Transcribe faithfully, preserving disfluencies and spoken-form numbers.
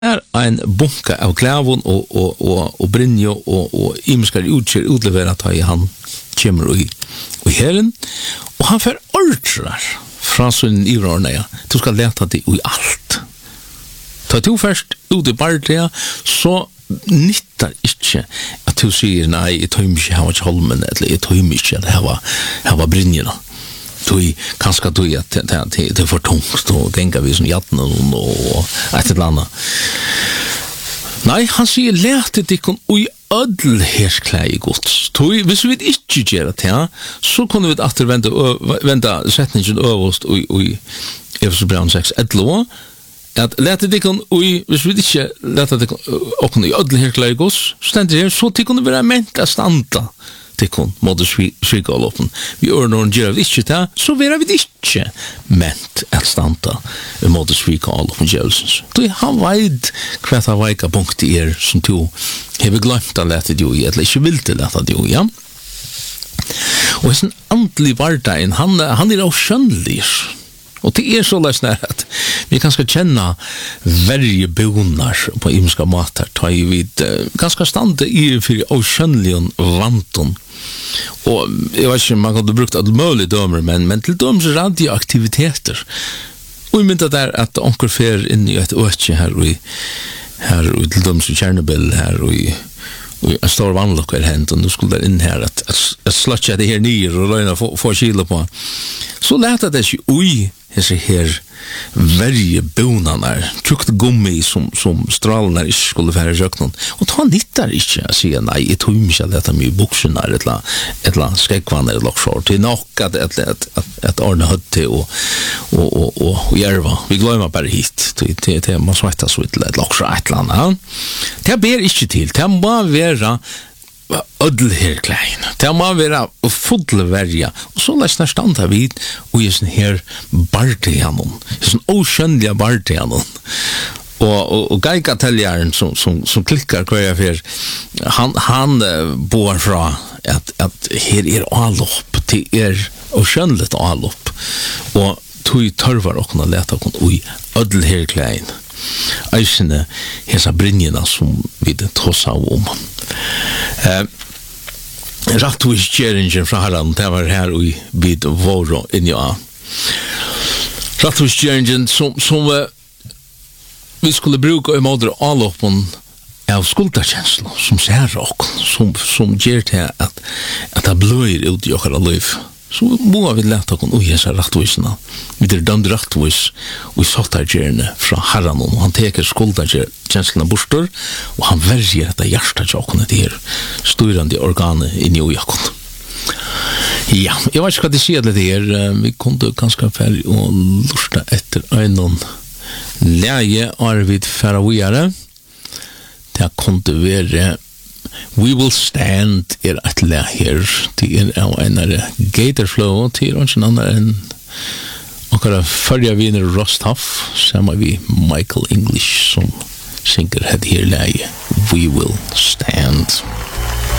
er en bunke av klævun og, og, og, og brinjo og, og imiskar utskjer utlevera ta i han kommer i, i herren, og han fer ordrar fra sin ivrarna, ja. Du skal leta det i alt. Ta du først ut i bardia, så nyttar ikkje at du sier, nei, jeg tøym ikkje hava kjolmen, eller jeg tøym ikkje hava, hava brinjena. Du kanskje du at det er for tungt og genga vi som jatten og et eller annet. Nei, han sier lete dikkon ui ødel hersklei gods. Hvis vi ikke gjør det, så kunne vi atter vende, vende setningen øverst ui, ui Efesus brev seks elleve, at lete dikkon ui, hvis vi ikke lete dikkon okon ui ødel hersklei gods, stendig her, så dikkon være ment a standa tikon måtte svika all oppen. Vi gjør når han gjør vi ikke det, så vera vi ikke ment at standa måtte svika all oppen djevelsens. Du, han veid hva han veika punkt i er som du hever glemt å lete det jo i, eller ikke vil til lete det jo, ja. Og hvis en andlig vardagen, han, han er også skjønnlig. Og det er så løsner at vi kan skal kjenne verje bonar på imenska matar, ta i vid uh, ganske stande i for avskjønnelig vanton. Og jeg vet ikke, man kan ha brukt alle mulige dømer, men, men til døms radioaktiviteter. Og jeg mynda der at onker fer inn i et øtje her og her og til døms i Tjernobyl her og i og en stor vannlokk er hent, og nu skulle der inn her at, at, at slutja det her nyer og løgna få, få kilo på. Så leta det ikke ui hese her verje bonanar, tjukt gummi som, som stralene ikke skulle være røknen. Og ta nittar ikke å si, nei, jeg tog ikke at dette mye buksenar, et eller annet skrekkvann eller lokshår, til nok at et, et, et, et ordne høtti og, og, og, og, og gjerva. Vi glemmer bare hit, til, til, til man svetta så et lokshår, et eller annet. Det ber ikke til, det må være ødelherklein. Det må være fulle verja. Og så lesner standa vid og i sånn her bardianon, i sånn oskjønnelige bardianon. Og, og, og geikateljaren som, som, som klikkar hva jeg fer, han, han uh, bor fra at, at her er allopp, det er oskjønnelig allopp. Og tog tørvar okna leta okna ui ødelherklein. Eisene hesa brinjena som vi tossa om. Eh, Rattvis Gjeringen fra Harald, det var her i vid våro inni av. Rattvis Gjeringen som, som uh, vi skulle bruka i måte alloppen av skuldakjenslo, som ser okon, som, som gjør til at, at det bløyer ut i okkara liv. Så må vi lete okon ui hesa rattvisna. Vi er dømd rattvis og sottargjerne fra Harald, og han teker skuldakjenslene borster, og han verger etter hjertet til okon etter her styrande organet inni ui okon. Ja, jeg vet ikke hva de sier det her. Vi kunne ganske ferdig og lusta etter øynon leie Arvid Ferraviare. Det kunne være We Will Stand er et le her. Det er av en Gatorflow til en annen enn okkara førja viner Rosthoff, sammen vi Michael English som synger het her leie We Will Stand.